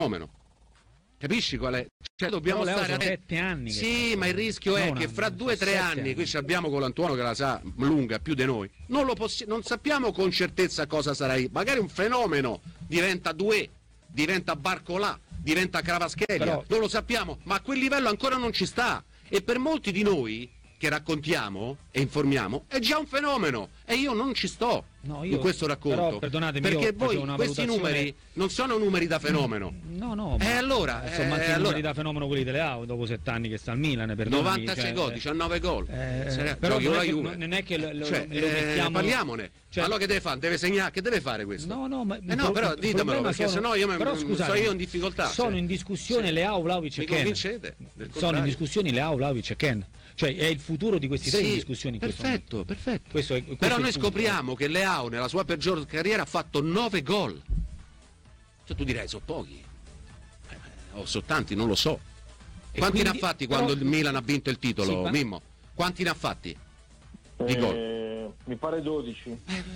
fenomeno. Capisci qual è? Cioè dobbiamo stare a 7 anni. Sì, ma il rischio è che fra 2 o 3 anni, qui abbiamo Colantuono che la sa lunga più di noi, non sappiamo con certezza cosa sarà. Magari un fenomeno diventa Doué, diventa Barcolà, diventa Cravaschelia, non lo sappiamo, ma a quel livello ancora non ci sta. E per molti di noi che raccontiamo e informiamo è già un fenomeno e io non ci sto in questo racconto, però, perdonatemi, perché voi questi numeri non sono numeri da fenomeno. No, e allora insomma anche i numeri da fenomeno quelli delle Leao dopo 7 anni che sta al Milan, 96 gol, 19 gol, però non è che lo mettiamo, parliamone. Allora che deve fare? Deve segnare, che deve fare questo? No, però ditemelo, perché sennò io sono io in difficoltà. Sono in discussione Leao, Vlahovic e Ken. Convincete? Sono in discussione Leao, Vlahovic e Ken. Cioè è il futuro di questi tre in discussione. Perfetto. Questo però noi scopriamo che Leao nella sua peggior carriera ha fatto 9 gol. Cioè tu direi sono pochi, sono tanti, non lo so. Quanti ne ha fatti quando il Milan ha vinto il titolo, Mimmo? Quanti ne ha fatti di gol? Mi pare 12.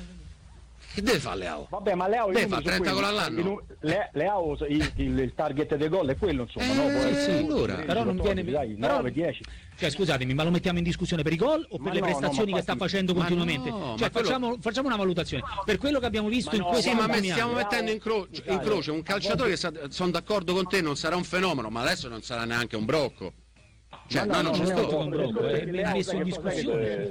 Che deve fare Leao? Vabbè, ma Leao deve fare 30 gol all'anno. Leao il target dei gol è quello, insomma, no? Allora, però non viene 9, 10. Cioè scusatemi, ma lo mettiamo in discussione per i gol o per le prestazioni che sta facendo continuamente? Cioè facciamo una valutazione per quello che abbiamo visto in questi anni. Sì, ma stiamo mettendo in croce un calciatore che sono d'accordo con te, non sarà un fenomeno, ma adesso non sarà neanche un brocco. Cioè, non ci sto. Messo in discussione.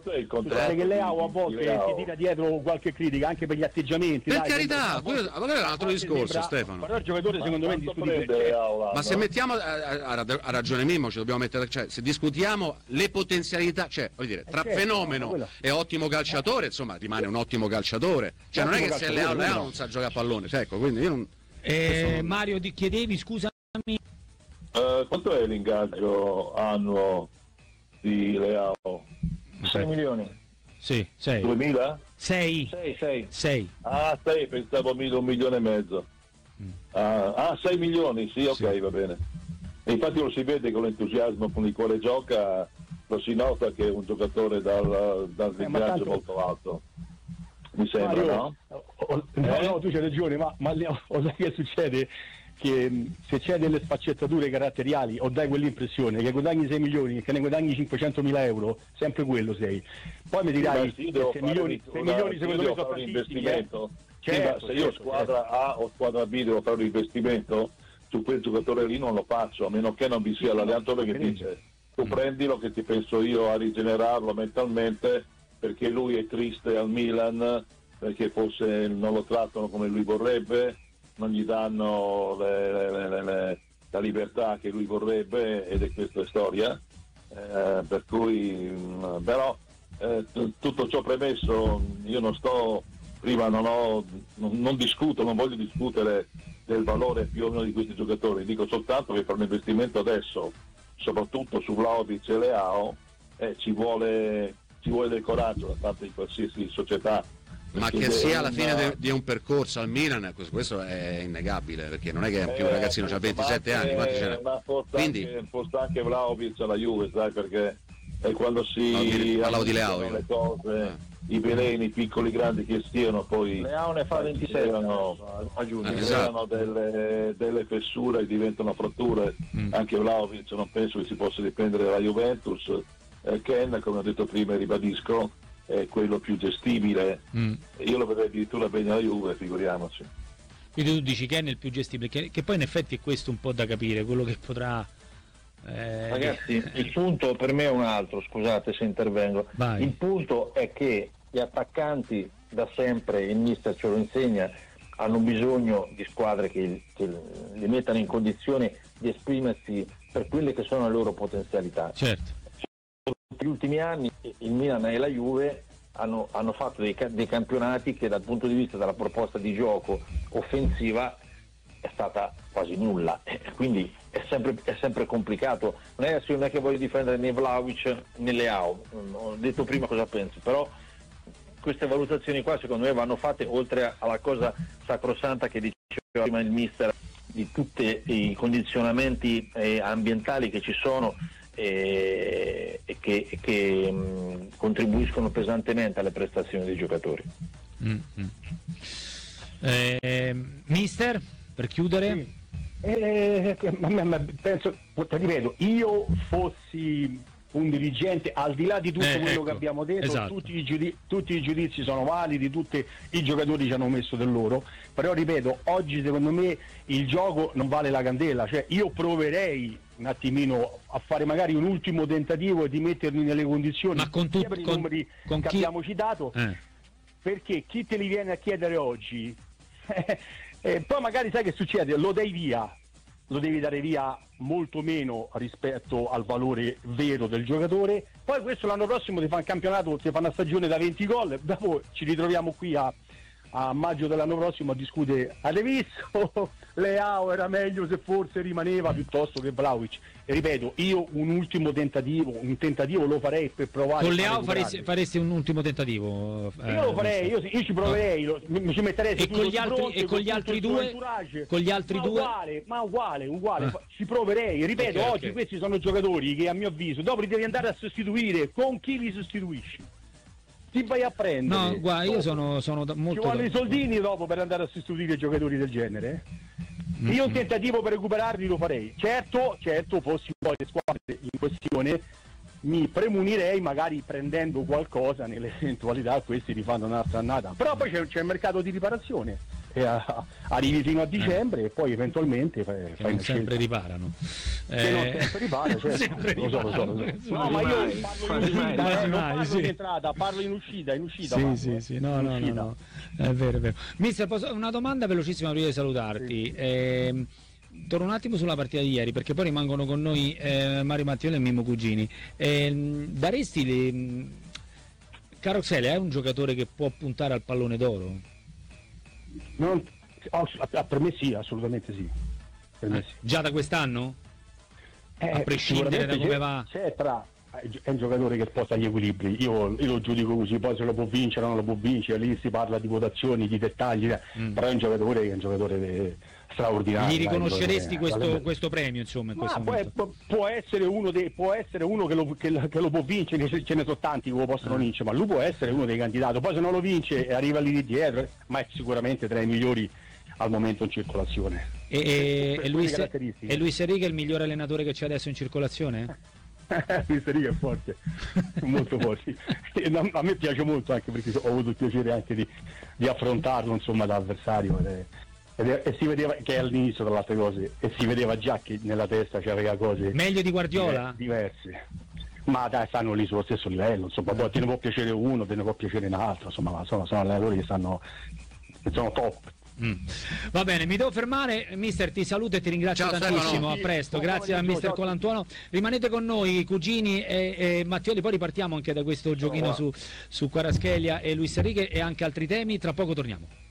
Che Leao a volte si tira dietro qualche critica anche per gli atteggiamenti. Per carità, quello è un altro discorso, Stefano. Però il giocatore secondo me è indiscutibile. Ma se mettiamo, ha ragione Mimmo, ci dobbiamo mettere, cioè se discutiamo le potenzialità, cioè voglio dire, tra fenomeno e ottimo calciatore, insomma rimane un ottimo calciatore. Cioè non è che se Leao non sa giocare a pallone, cioè, ecco, quindi io non... Mario, chiedevi, scusami. Quanto è l'ingaggio annuo di Leao? 6 milioni. Sì, 6. 2000? 6. 6. Ah, 6, pensavo 1 milione e mezzo. 6 milioni, sì, ok, va bene. E infatti lo si vede con l'entusiasmo con il quale gioca, lo si nota che è un giocatore dal ingaggio molto alto. Mi sembra, Mario, no, tu c'hai ragione, ma sai che succede? Che se c'è delle sfaccettature caratteriali o dai quell'impressione che guadagni 6 milioni, che ne guadagni 500.000 euro, sempre quello sei. Poi mi dirai 6 milioni secondo me sono un investimento. Certo, se io squadra A o squadra B devo fare un investimento su quel giocatore lì, non lo faccio, a meno che non vi sia l'allenatore che dice tu prendilo che ti penso io a rigenerarlo mentalmente, perché lui è triste al Milan, perché forse non lo trattano come lui vorrebbe, non gli danno la libertà che lui vorrebbe, ed è questa storia, per cui però tutto ciò premesso, io non discuto, non voglio discutere del valore più o meno di questi giocatori, dico soltanto che fare un investimento adesso, soprattutto su Vlahovic e Leao, ci vuole del coraggio da parte di qualsiasi società. Ma che sia alla fine di un percorso al Milan, questo è innegabile, perché non è che è più un ragazzino, c'ha 27 anni, quanti ce n'è? Ma forse anche Vlahovic alla Juve, sai, perché è quando parlavo di Leao le cose, i veleni, i piccoli grandi che stiano, poi Leao ne fa 27 a giugno, creano delle fessure e diventano fratture. Anche Vlahovic non penso che si possa riprendere dalla Juventus. Ken, come ho detto prima e ribadisco, è quello più gestibile. Io lo vedrei addirittura bene alla Juve, figuriamoci. Quindi tu dici Ken è il più gestibile, che poi in effetti è questo un po' da capire, quello che potrà... Ragazzi, il punto per me è un altro, scusate se intervengo. Vai. Il punto è che gli attaccanti, da sempre, il mister ce lo insegna, hanno bisogno di squadre che li mettano in condizione di esprimersi per quelle che sono le loro potenzialità. Certo. Negli ultimi anni il Milan e la Juve hanno fatto dei campionati che dal punto di vista della proposta di gioco offensiva è stata quasi nulla, quindi è sempre complicato. Non è che voglio difendere né Vlahovic né Leao, ho detto prima cosa penso, però queste valutazioni qua secondo me vanno fatte, oltre alla cosa sacrosanta che diceva prima il mister, di tutti i condizionamenti ambientali che ci sono e che contribuiscono pesantemente alle prestazioni dei giocatori. Mister, per chiudere? Penso, ripeto, io fossi un dirigente, al di là di tutto quello che abbiamo detto, esatto. tutti i giudizi sono validi, tutti i giocatori ci hanno messo del loro, però ripeto, oggi secondo me il gioco non vale la candela, cioè io proverei un attimino a fare magari un ultimo tentativo e di mettermi nelle condizioni, ma con sia per i numeri che abbiamo citato, perché chi te li viene a chiedere oggi poi magari sai che succede, lo devi dare via molto meno rispetto al valore vero del giocatore, poi questo l'anno prossimo ti fa un campionato, ti fa una stagione da 20 gol, dopo ci ritroviamo qui a maggio dell'anno prossimo a discutere, avete visto Leao era meglio se forse rimaneva piuttosto che Vlahovic, e ripeto, io un tentativo lo farei per provare. Con Leao faresti un ultimo tentativo? Io lo farei, io ci proverei, mi ci metterei e con gli altri due? Ma uguale, ci proverei, ripeto, oggi questi sono giocatori che a mio avviso dopo li devi andare a sostituire, con chi li sostituisci? Ti vai a prendere? No, guarda, io sono molto... Ci vogliono i soldini dopo per andare a sostituire giocatori del genere? Io un tentativo per recuperarli lo farei. Certo, fossi poi le squadre in questione, mi premunirei magari prendendo qualcosa nell'eventualità questi rifanno un'altra annata. Però poi c'è il mercato di riparazione. Arrivi fino a dicembre e poi eventualmente fai non sempre riparano. Che non sempre ripara, cioè, sempre lo so. No, ma io parlo in entrata, parlo in uscita. Sì, no. È vero. Mister, una domanda velocissima prima di salutarti. Torno un attimo sulla partita di ieri, perché poi rimangono con noi Mario Mattioli e Mimmo Cugini. Daresti Caroxele è un giocatore che può puntare al pallone d'oro? Per me sì, assolutamente sì. Per me sì. Già da quest'anno? A prescindere da come va? È un giocatore che sposta gli equilibri, io lo giudico così, poi se lo può vincere o non lo può vincere, lì si parla di votazioni, di dettagli, però è un giocatore straordinario. Gli riconosceresti questo premio, insomma, in questo momento? Può essere uno che lo può vincere, ce ne sono tanti che lo possono vincere, ma lui può essere uno dei candidati, poi se non lo vince e arriva lì dietro, ma è sicuramente tra i migliori al momento in circolazione. E Luis Enrique è il miglior allenatore che c'è adesso in circolazione? Luis Enrique è forte, molto forte. A me piace molto, anche perché ho avuto il piacere anche di affrontarlo, insomma, da avversario, e si vedeva che è all'inizio tra le altre cose, e si vedeva già che nella testa c'aveva cose meglio di Guardiola? Diverse, ma dai, stanno lì sullo stesso livello, insomma, poi te ne può piacere uno, te ne può piacere un altro, insomma, sono allenatori che sono top. Va bene, mi devo fermare, mister, ti saluto e ti ringrazio tantissimo. A presto, grazie a mister Colantuono. Rimanete con noi, Cugini e Mattioli, poi ripartiamo anche da questo giochino su Kvaratskhelia e Luis Enrique e anche altri temi, tra poco torniamo.